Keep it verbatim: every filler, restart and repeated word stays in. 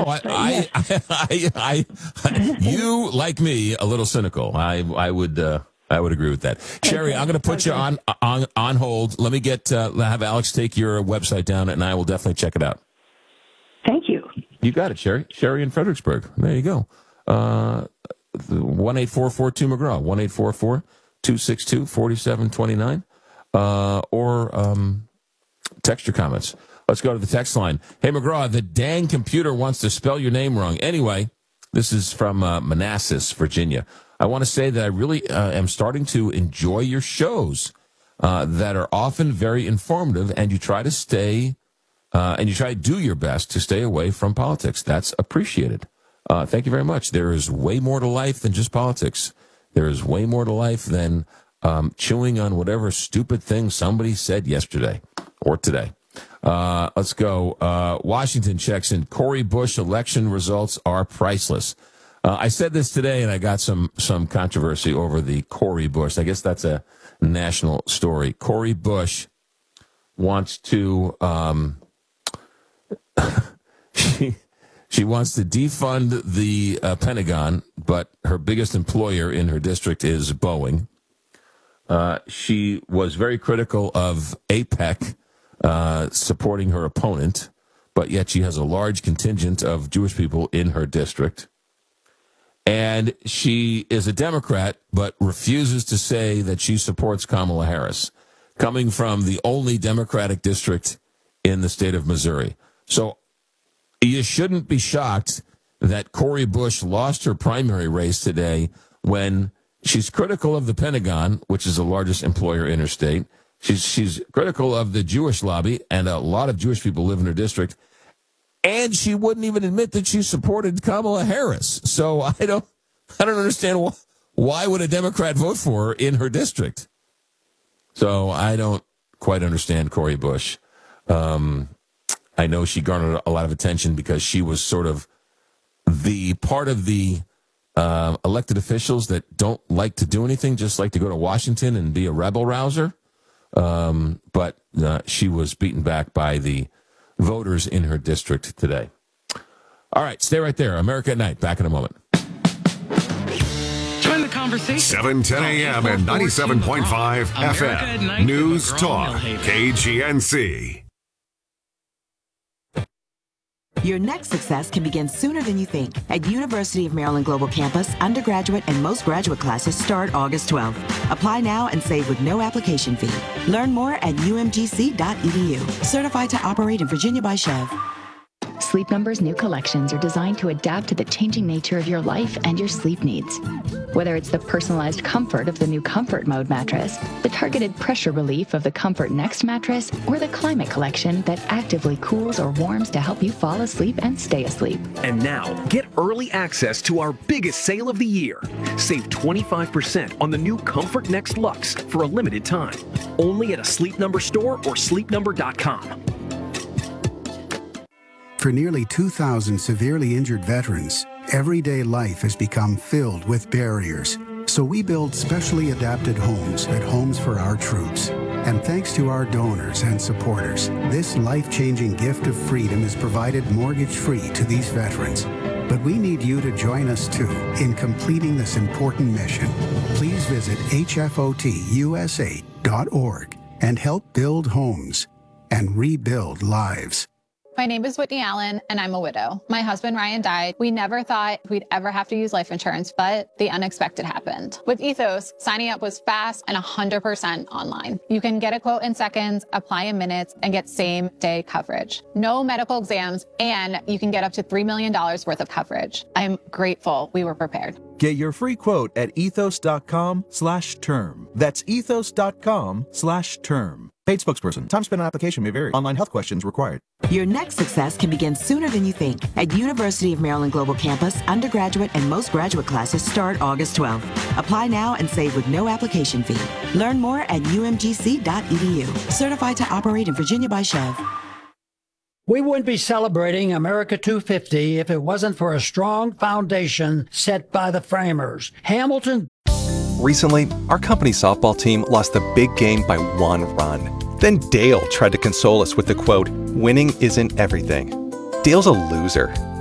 I, I, I, I, I, you like me, a little cynical. I, I would, uh, I would agree with that. Sherry, okay. I'm going to put okay. you on, on, on hold. Let me get, uh, have Alex take your website down, and I will definitely check it out. Thank you. You got it, Sherry. Sherry in Fredericksburg. There you go. Uh, one eight four four two McGraw. one eight four four two six two four seven two nine. Uh, or, um, text your comments. Let's go to the text line. Hey, McGraw, the dang computer wants to spell your name wrong. Anyway, this is from uh, Manassas, Virginia. I want to say that I really uh, am starting to enjoy your shows uh, that are often very informative, and you try to stay, uh, and you try to do your best to stay away from politics. That's appreciated. Uh, thank you very much. There is way more to life than just politics. There is way more to life than um, chewing on whatever stupid thing somebody said yesterday or today. Uh, let's go. Uh, Washington checks in. Cori Bush election results are priceless. Uh, I said this today, and I got some, some controversy over the Cori Bush. I guess that's a national story. Cori Bush wants to, um, she, she wants to defund the uh, Pentagon, but her biggest employer in her district is Boeing. Uh, she was very critical of AIPAC, Uh, supporting her opponent, but yet she has a large contingent of Jewish people in her district. And she is a Democrat, but refuses to say that she supports Kamala Harris, coming from the only Democratic district in the state of Missouri. So you shouldn't be shocked that Cori Bush lost her primary race today when she's critical of the Pentagon, which is the largest employer in her state. She's she's critical of the Jewish lobby, and a lot of Jewish people live in her district. And she wouldn't even admit that she supported Kamala Harris. So I don't I don't understand why, why would a Democrat vote for her in her district. So I don't quite understand Cori Bush. Um, I know she garnered a lot of attention because she was sort of the part of the uh, elected officials that don't like to do anything, just like to go to Washington and be a rebel rouser. Um, but uh, she was beaten back by the voters in her district today. All right, stay right there. America at Night. Back in a moment. Join the conversation. seven ten a.m. and ninety-seven point five F M. News Talk. K G N C. Your next success can begin sooner than you think. At University of Maryland Global Campus, undergraduate and most graduate classes start August twelfth. Apply now and save with no application fee. Learn more at u m g c dot e d u. Certified to operate in Virginia by Chev. Sleep Number's new collections are designed to adapt to the changing nature of your life and your sleep needs. Whether it's the personalized comfort of the new Comfort Mode mattress, the targeted pressure relief of the Comfort Next mattress, or the Climate Collection that actively cools or warms to help you fall asleep and stay asleep. And now, get early access to our biggest sale of the year. Save twenty-five percent on the new Comfort Next Luxe for a limited time. Only at a Sleep Number store or sleep number dot com. For nearly two thousand severely injured veterans, everyday life has become filled with barriers. So we build specially adapted homes at Homes for Our Troops. And thanks to our donors and supporters, this life-changing gift of freedom is provided mortgage-free to these veterans. But we need you to join us, too, in completing this important mission. Please visit h f o t u s a dot org and help build homes and rebuild lives. My name is Whitney Allen, and I'm a widow. My husband, Ryan, died. We never thought we'd ever have to use life insurance, but the unexpected happened. With Ethos, signing up was fast and one hundred percent online. You can get a quote in seconds, apply in minutes, and get same-day coverage. No medical exams, and you can get up to three million dollars worth of coverage. I'm grateful we were prepared. Get your free quote at ethos.com slash term. That's ethos.com slash term. Paid spokesperson. Time spent on application may vary. Online health questions required. Your next success can begin sooner than you think. At University of Maryland Global Campus, undergraduate and most graduate classes start August twelfth. Apply now and save with no application fee. Learn more at u m g c dot e d u. Certified to operate in Virginia by Chev. We wouldn't be celebrating America two fifty if it wasn't for a strong foundation set by the framers. Hamilton. Recently, our company's softball team lost the big game by one run. Then Dale tried to console us with the quote, "Winning isn't everything." Dale's a loser,